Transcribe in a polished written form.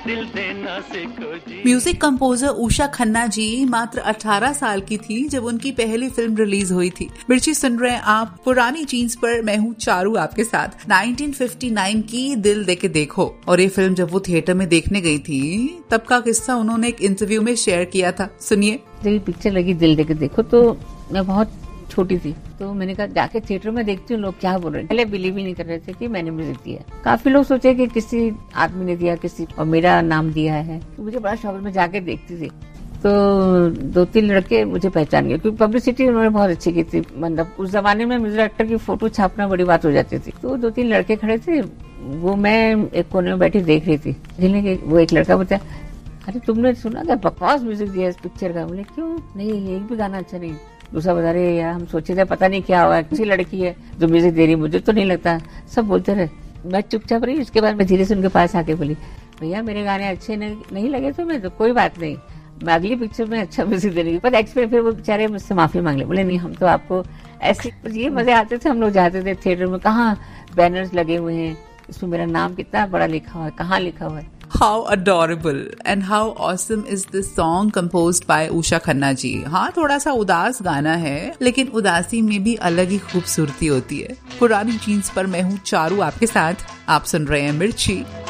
Music composer Usha Khanna ji मात्र 18 साल की थी जब उनकी पहली फिल्म रिलीज हुई थी। मिर्ची सुन रहे हैं आप पुरानी जीन्स पर, मैं हूँ चारू आपके साथ। 1959 की दिल देके देखो। और ये फिल्म जब वो थिएटर में देखने गई थी तब का किस्सा उन्होंने एक इंटरव्यू में शेयर किया था, सुनिए। जब पिक्चर लगी दिल देके देखो तो मैं बहुत छोटी थी, तो मैंने कहा जाके थिएटर में देखती हूँ लोग क्या बोल रहे हैं। पहले बिलीव ही नहीं कर रहे थे कि मैंने म्यूजिक दिया। काफी लोग सोचे कि किसी आदमी ने दिया, किसी और मेरा नाम दिया है। तो मुझे बड़ा शौक, मैं जाके देखती थी। तो 2-3 लड़के मुझे पहचान गए क्योंकि पब्लिसिटी उन्होंने बहुत अच्छी की थी। मतलब उस जमाने में म्यूजिक डायरेक्टर की फोटो छापना बड़ी बात हो जाती थी। तो 2-3 लड़के खड़े थे, वो मैं एक कोने में बैठी देख रही थी। वो एक लड़का बताया, अरे तुमने सुना क्या बकवास म्यूजिक दिया इस पिक्चर का? बोले क्यों? नहीं, एक भी गाना अच्छा नहीं। दूसरा बता रहे यार हम सोचे थे पता नहीं क्या हुआ, किसी लड़की है जो म्यूजिक दे रही, मुझे तो नहीं लगता। सब बोलते रहे, मैं चुपचाप रही। उसके बाद मैं धीरे से उनके पास आके बोली, भैया मेरे गाने अच्छे नहीं लगे तो मैं तो कोई बात नहीं, मैं अगली पिक्चर में अच्छा म्यूजिक देने की। पर एक्सपीरियंस, फिर वो बेचारे मुझसे माफी मांग ले। बोले नहीं, हम तो आपको ऐसे, ये मजे आते थे। हम लोग जाते थे थिएटर में, कहाँ बैनर्स लगे हुए हैं, इसमें मेरा नाम कितना बड़ा लिखा हुआ है, कहाँ लिखा हुआ है। How adorable and how awesome is this song composed by Usha Khanna जी। हाँ, थोड़ा सा उदास गाना है, लेकिन उदासी में भी अलग ही खूबसूरती होती है। पुरानी जीन्स पर मैं हूँ चारू आपके साथ। आप सुन रहे हैं मिर्ची।